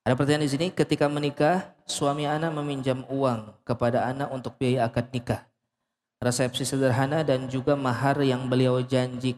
Ada pertanyaan di sini, ketika menikah, suami ana meminjam uang kepada ana untuk biaya akad nikah, resepsi sederhana dan juga mahar yang beliau janji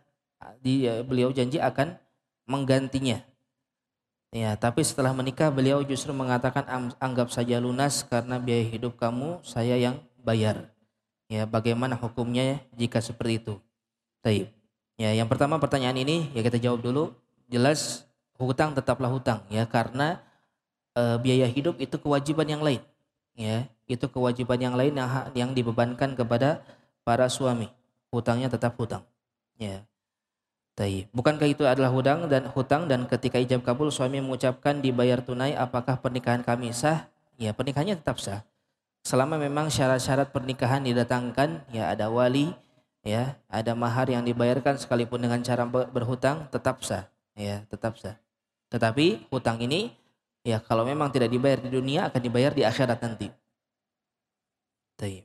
akan menggantinya. Ya, tapi setelah menikah beliau justru mengatakan anggap saja lunas karena biaya hidup kamu saya yang bayar. Ya, bagaimana hukumnya jika seperti itu? Baik. Ya, yang pertama pertanyaan ini ya kita jawab dulu. Jelas hutang tetaplah hutang ya, karena biaya hidup itu kewajiban yang lain. Ya, itu kewajiban yang lain yang dibebankan kepada para suami. Hutangnya tetap hutang. Ya. Baik. Bukankah itu adalah hutang dan ketika ijab kabul suami mengucapkan dibayar tunai, apakah pernikahan kami sah? Ya, pernikahannya tetap sah. Selama memang syarat-syarat pernikahan didatangkan, ya ada wali, ya, ada mahar yang dibayarkan sekalipun dengan cara berhutang, tetap sah. Ya, tetap sah. Tetapi hutang ini ya kalau memang tidak dibayar di dunia akan dibayar di akhirat nanti. Baik.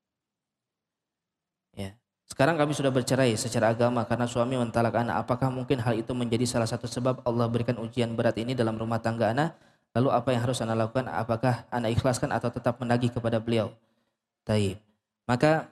Ya. Sekarang kami sudah bercerai secara agama karena suami mentalak anak. Apakah mungkin hal itu menjadi salah satu sebab Allah berikan ujian berat ini dalam rumah tangga anak? Lalu apa yang harus anak lakukan? Apakah anak ikhlaskan atau tetap menagih kepada beliau? Baik. Maka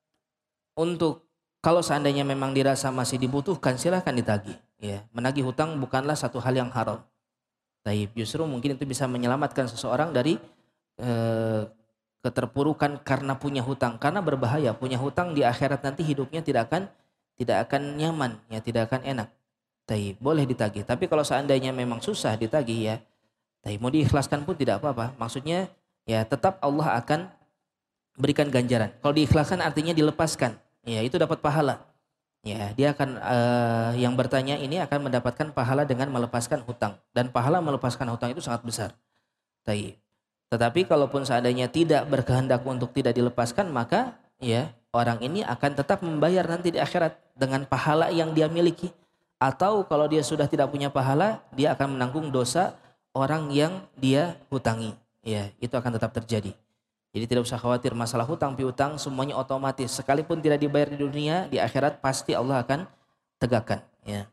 kalau seandainya memang dirasa masih dibutuhkan, silahkan ditagih. Ya, menagih hutang bukanlah satu hal yang haram. Baik, justru mungkin itu bisa menyelamatkan seseorang dari keterpurukan karena punya hutang, karena berbahaya. Punya hutang di akhirat nanti hidupnya tidak akan nyaman, ya tidak akan enak. Baik, boleh ditagih. Tapi kalau seandainya memang susah ditagih ya, baik, mau diikhlaskan pun tidak apa-apa. Maksudnya ya tetap Allah akan berikan ganjaran. Kalau diikhlaskan artinya dilepaskan, ya itu dapat pahala. Ya, dia akan yang bertanya ini akan mendapatkan pahala dengan melepaskan hutang, dan pahala melepaskan hutang itu sangat besar. Baik. Tetapi kalaupun seandainya tidak berkehendak untuk tidak dilepaskan, maka ya orang ini akan tetap membayar nanti di akhirat dengan pahala yang dia miliki. Atau kalau dia sudah tidak punya pahala, dia akan menanggung dosa orang yang dia hutangi. Ya, itu akan tetap terjadi. Jadi tidak usah khawatir masalah hutang piutang, semuanya otomatis. Sekalipun tidak dibayar di dunia, di akhirat pasti Allah akan tegakkan. Ya.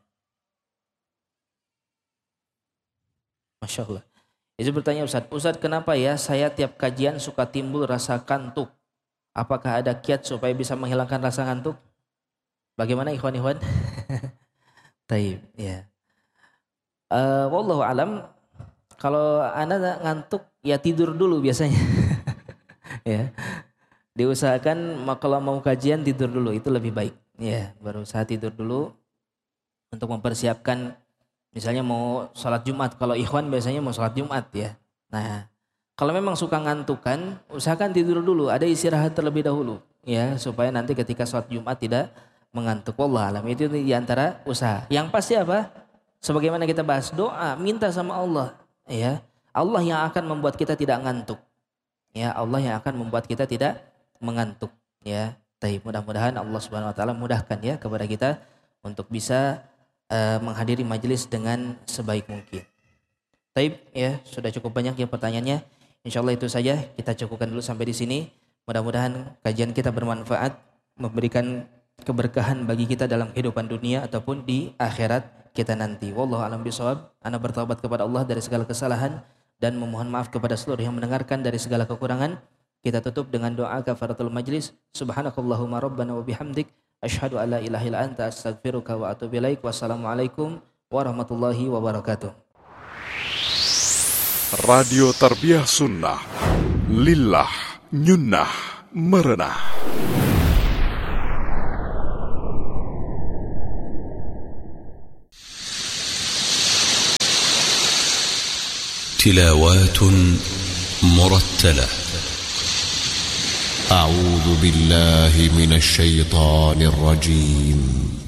Masya Allah. Itu bertanya Ustaz, kenapa ya saya tiap kajian suka timbul rasa kantuk? Apakah ada kiat supaya bisa menghilangkan rasa kantuk? Bagaimana ikhwan-ikhwan? Taib, ya. Wallahu alam. Kalau Anda ngantuk, ya tidur dulu biasanya. Ya, diusahakan kalau mau kajian tidur dulu, itu lebih baik. Ya, berusaha tidur dulu untuk mempersiapkan. Misalnya mau sholat Jumat, kalau ikhwan biasanya mau sholat Jumat ya. Nah, kalau memang suka ngantukan, usahakan tidur dulu, ada istirahat terlebih dahulu, ya supaya nanti ketika sholat Jumat tidak mengantuk. Wallah alam, itu diantara usaha. Yang pasti apa? Sebagaimana kita bahas, doa, minta sama Allah, ya. Allah yang akan membuat kita tidak ngantuk. Ya, Allah yang akan membuat kita tidak mengantuk. Ya, mudah-mudahan Allah Subhanahu Wa Taala mudahkan ya kepada kita untuk bisa menghadiri majelis dengan sebaik mungkin. Taib, ya sudah cukup banyak ya pertanyaannya. Insya Allah itu saja, kita cukupkan dulu sampai di sini. Mudah-mudahan kajian kita bermanfaat, memberikan keberkahan bagi kita dalam kehidupan dunia ataupun di akhirat kita nanti. Wallahu a'lam bishawab. Ana bertaubat kepada Allah dari segala kesalahan dan memohon maaf kepada seluruh yang mendengarkan dari segala kekurangan. Kita tutup dengan doa kafaratul majlis. Subhanakallahumma rabbana wa bihamdik, asyhadu an la ilaha illa anta, astaghfiruka wa atubu ilaik. Wassalamualaikum warahmatullahi wabarakatuh. Radio Tarbiyah Sunnah, lillah, nyunnah, merenah. تلاوات مرتلة. أعوذ بالله من الشيطان الرجيم.